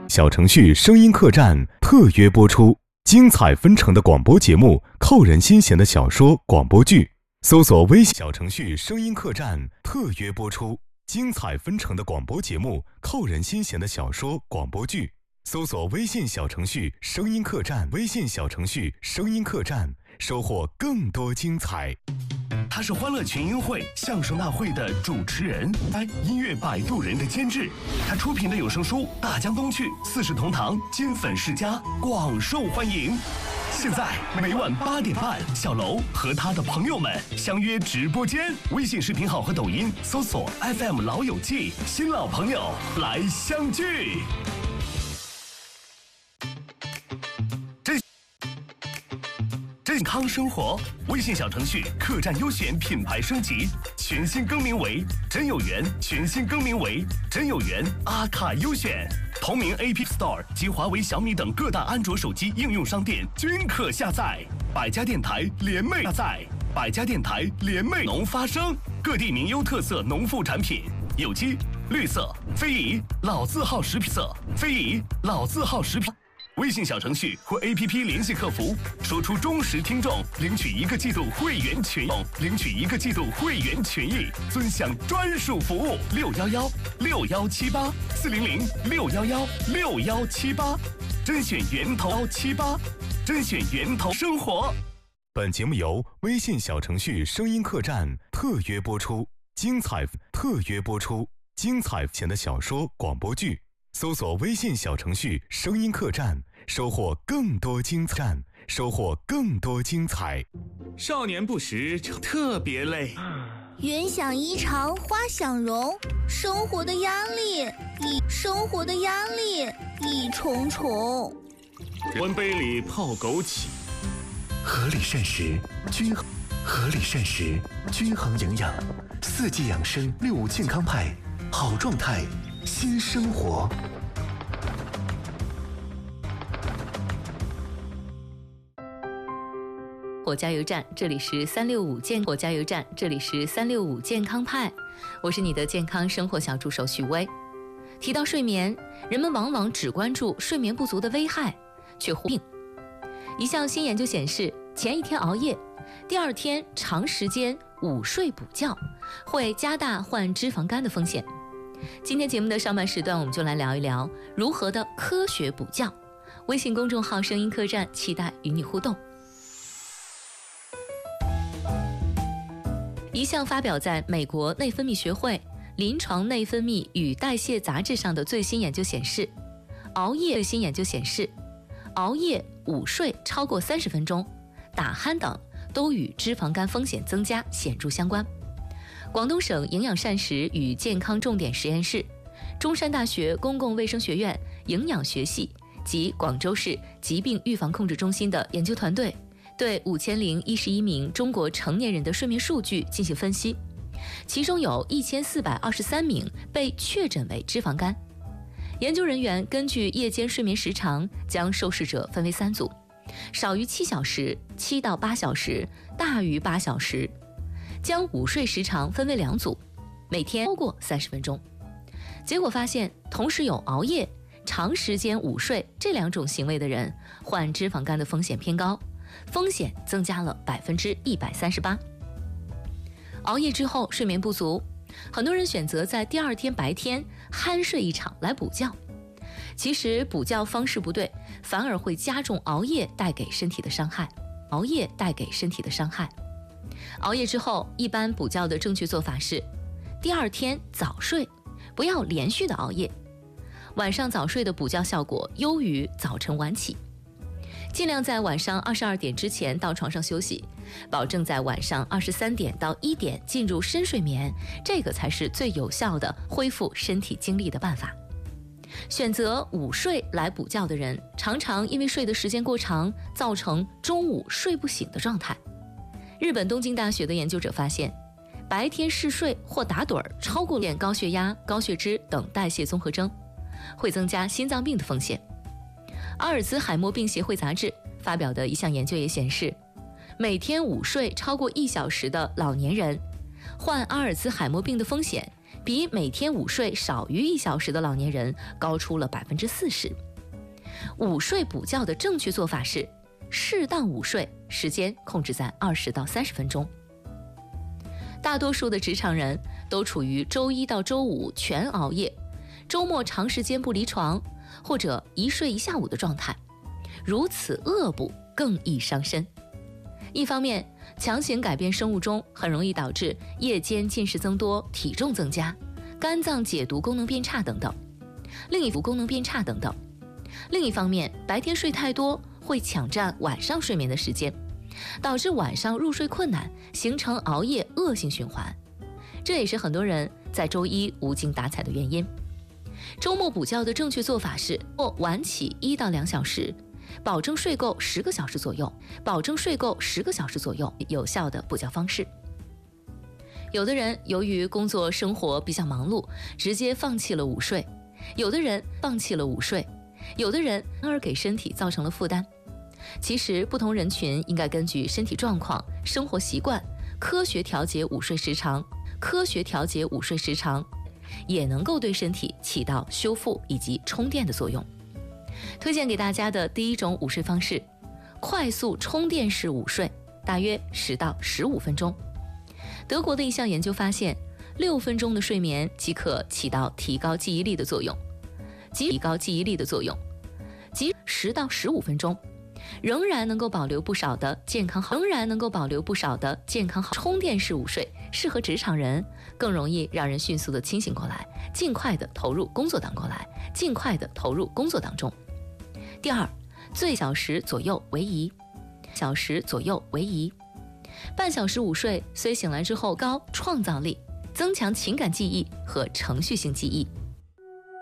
小程序声音客栈特约播出，精彩纷呈的广播节目，扣人心弦的小说广播剧。搜索微信小程序声音客栈特约播出，精彩纷呈的广播节目，扣人心弦的小说广播剧。搜索微信小程序声音客栈，微信小程序声音客栈，收获更多精彩。 他是欢乐群英会相声大会的主持人，音乐摆渡人的监制。他出品的有声书《大江东去》《四世同堂》《金粉世家》广受欢迎。现在每晚8点半，小楼和他的朋友们相约直播间，微信视频号和抖音搜索 FM 老友记，新老朋友来相聚。健康生活微信小程序客栈优选品牌升级，全新更名为真有缘，全新更名为真有缘阿卡优选。同名 App Store 及华为、小米等各大安卓手机应用商店均可下载。百家电台联袂下载，百家电台联袂农发声，各地名优特色农副产品，有机、绿色、非遗、老字号食品色、非遗、老字号食品。微信小程序或 APP 联系客服，说出忠实听众，领取1个季度会员权益，尊享专属服务61161784006116178，甄选源头78，甄选源头生活。 本节目由微信小程序声音客栈特约播出，精彩前的小说广播剧。搜索微信小程序声音客栈，收获更多精彩。 少年不识特别累， 云想衣裳花想容，生活的压力一重重。 温杯里泡枸杞， 合理膳食均衡营养，4季养生65健康派，好状态新生活。 火加油站，这里是365健火加油站，这里是365健康派，我是你的健康生活小助手许巍。提到睡眠，人们往往只关注睡眠不足的危害，却忽略病。一项新研究显示，前一天熬夜，第二天长时间午睡补觉，会加大患脂肪肝的风险。今天节目的上半时段，我们就来聊一聊如何的科学补觉。微信公众号声音客栈，期待与你互动。一项发表在美国内分泌学会临床内分泌与代谢杂志上的最新研究显示，熬夜午睡超过30分钟，打鼾等都与脂肪肝风险增加显著相关。广东省营养膳食与健康重点实验室、中山大学公共卫生学院营养学系及广州市疾病预防控制中心的研究团队对5011名中国成年人的睡眠数据进行分析，其中有1423名被确诊为脂肪肝。研究人员根据夜间睡眠时长，将受试者分为3组，少于7小时、7到8小时、大于8小时，将午睡时长分为2组，每天超过30分钟。结果发现，同时有熬夜、长时间午睡这2种行为的人，患脂肪肝的风险偏高，风险增加了138%。熬夜之后睡眠不足，很多人选择在第二天白天酣睡一场来补觉。其实补觉方式不对，反而会加重熬夜带给身体的伤害。熬夜之后，一般补觉的正确做法是：第二天早睡，不要连续的熬夜。晚上早睡的补觉效果优于早晨晚起。尽量在晚上22点之前到床上休息，保证在晚上23点到1点进入深睡眠，这个才是最有效的恢复身体精力的办法。选择午睡来补觉的人，常常因为睡的时间过长，造成中午睡不醒的状态。日本东京大学的研究者发现，白天嗜睡或打盹超过高血压、高血脂等代谢综合征，会增加心脏病的风险。阿尔兹海默病协会杂志发表的一项研究也显示，每天午睡超过1小时的老年人，患阿尔兹海默病的风险比每天午睡少于1小时的老年人高出了40%。午睡补觉的正确做法是适当午睡，时间控制在20到30分钟。大多数的职场人都处于周一到周五全熬夜，周末长时间不离床，或者一睡一下午的状态，如此恶补更易伤身。一方面，强行改变生物钟很容易导致夜间近视增多、体重增加、肝脏解毒功能变差等等。另一方面，白天睡太多会抢占晚上睡眠的时间，导致晚上入睡困难，形成熬夜恶性循环。这也是很多人在周一无精打采的原因。周末补觉的正确做法是晚起1到2小时，保证睡够10个小时左右，有效的补觉方式。有的人由于工作生活比较忙碌，直接放弃了午睡；有的人而给身体造成了负担。其实不同人群应该根据身体状况、生活习惯，科学调节午睡时长，也能够对身体起到修复以及充电的作用。推荐给大家的第一种午睡方式，快速充电式午睡，大约10到15分钟。德国的一项研究发现，6分钟的睡眠即可起到提高记忆力的作用，即10到15分钟仍然能够保留不少的健康好。充电式午睡适合职场人，更容易让人迅速的清醒过来，尽快的投入工作当中。第二，最小时左右为宜。半小时午睡虽醒来之后高创造力，增强情感记忆和程序性记忆，